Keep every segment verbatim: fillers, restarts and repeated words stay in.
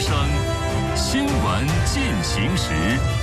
声，新闻进行时。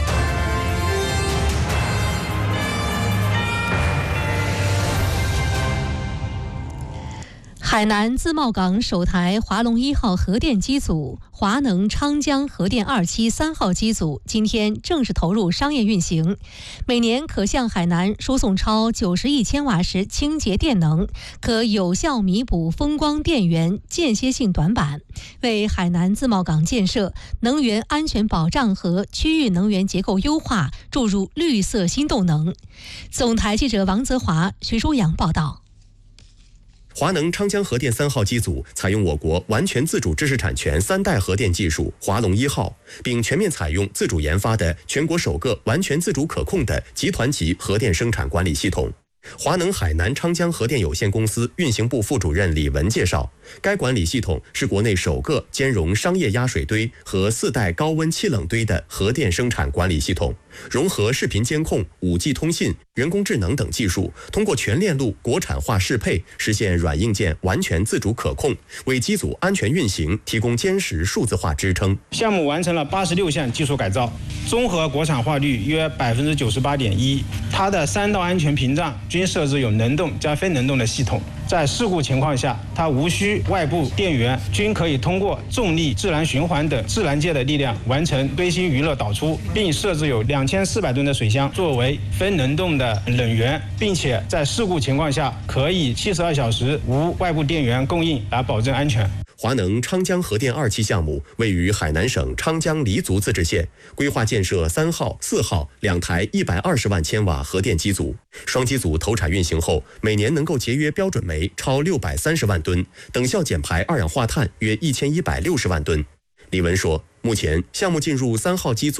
海南自贸港首台华龙一号核电机组、华能昌江核电二期三号机组今天正式投入商业运行，每年可向海南输送超九十亿千瓦时清洁电能，可有效弥补风光电源间歇性短板，为海南自贸港建设、能源安全保障和区域能源结构优化注入绿色新动能。总台记者王泽华、徐舒阳报道。 华能昌江核电三号机组采用我国完全自主知识产权三代核电技术华龙一号，并全面采用自主研发的全国首个完全自主可控的集团级核电生产管理系统。华能海南昌江核电有限公司运行部副主任李文介绍，该管理系统是国内首个兼容商业压水堆和四代高温气冷堆的核电生产管理系统，融合视频监控、五 G 通信、人工智能等技术，通过全链路国产化适配，实现软硬件完全自主可控，为机组安全运行提供坚实数字化支撑。 项目完成了八十六项技术改造，综合国产化率约百分之九十八点一。它的三道安全屏障均设置有能动加非能动的系统，在事故情况下，它无需外部电源，均可以通过重力、自然循环等自然界的力量完成堆芯余热导出，并设置有两千四百吨的水箱作为非能动的冷源，并且在事故情况下可以七十二小时无外部电源供应来保证安全。 华能昌江核电二期项目位于海南省昌江黎族自治县，规划建设三号、四号两台一百二十万千瓦核电机组。双机组投产运行后，每年能够节约标准煤超六百三十万吨，等效减排二氧化碳约一千一百六十万吨。李文说，目前项目进入三号机组